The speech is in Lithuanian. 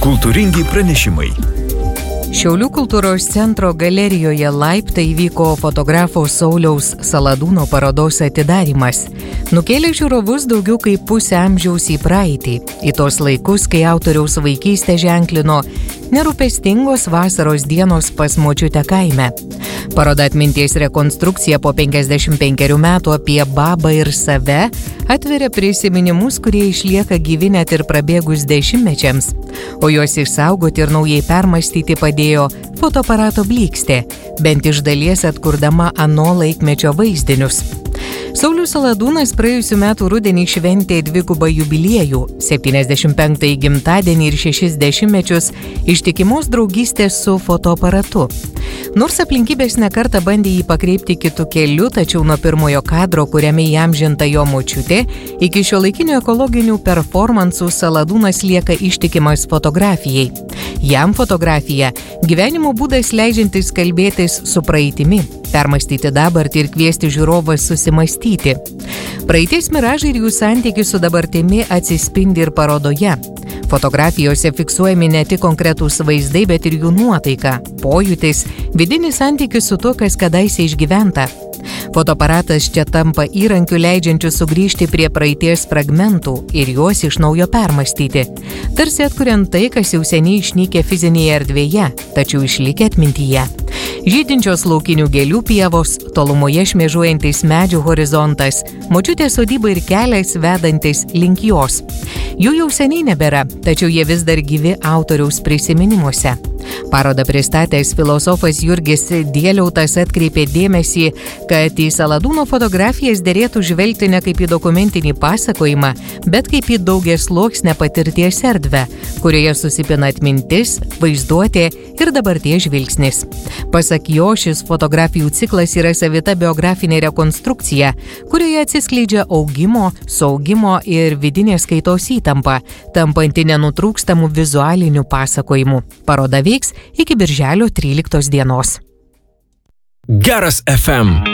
Kultūringi pranešimai. Šiaulių kultūros centro galerijoje Laiptai vyko fotografo Sauliaus Saladūno parodos atidarymas. Nukėlė žiūrovus daugiau kaip pusę amžiaus į praeitį, į tos laikus, kai autoriaus vaikystę ženklino nerūpestingos vasaros dienos pas močiutę kaime. Paroda atminties rekonstrukcija po 55 metų apie babą ir save atveria prisiminimus, kurie išlieka gyvi net ir prabėgus dešimtmečiams, o juos išsaugoti ir naujai permąstyti padėjo fotoaparato blykstė, bent iš dalies atkurdama ano laikmečio vaizdinius. Saulius Saladūnas praėjusių metų rudenį šventė dvigubą jubiliejų – 75-ąjį gimtadienį ir 60 mečius ištikimos draugystės su fotoaparatu. Nors aplinkybės nekartą bandė jį pakreipti kitų kelių, tačiau nuo pirmojo kadro, kuriame įamžinta jo močiutė, iki šiuolaikinių ekologinių performansų Saladūnas lieka ištikimas fotografijai. Jam fotografija – gyvenimo būdas leidžiantis kalbėtis su praeitimi, permąstyti dabartį ir kviesti žiūrovą susimąstyti. Praeities miražai ir jų santykis su dabartimi atsispindi ir parodoje. Fotografijose fiksuojami ne tik konkretūs vaizdai, bet ir jų nuotaika, pojūtis, vidinis santykis su tuo, kas kadaise išgyventa. Fotoaparatas čia tampa įrankiu leidžiančiu sugrįžti prie praeities fragmentų ir juos iš naujo permąstyti, tarsi atkuriant tai, kas jau seniai išnykę fizinėje erdvėje, tačiau išlikę atmintyje. Žydinčios laukinių gėlių pievos, tolumoje šmėžuojantis medžių horizontas, močiutės sodyba ir kelias vedantis link jos. Jų jau seniai nebėra, tačiau jie vis dar gyvi autoriaus prisiminimuose. Parodą pristatęs filosofas Jurgis Dieliautas atkreipė dėmesį, kad į Saladūno fotografijas derėtų žvelgti ne kaip į dokumentinį pasakojimą, bet kaip į daugiasluoksnę patirties erdvę, kurioje susipina atmintis, vaizduotė ir dabarties žvilgsnis. Pasak jo, šis fotografijų ciklas yra savita biografinė rekonstrukcija, kurioje atsiskleidžia augimo, saugimo ir vidinės kaitos įtampa, tampanti nenutrūkstamų vizualinių pasakojimų. Paroda veiks iki birželio 13 dienos. Geras FM.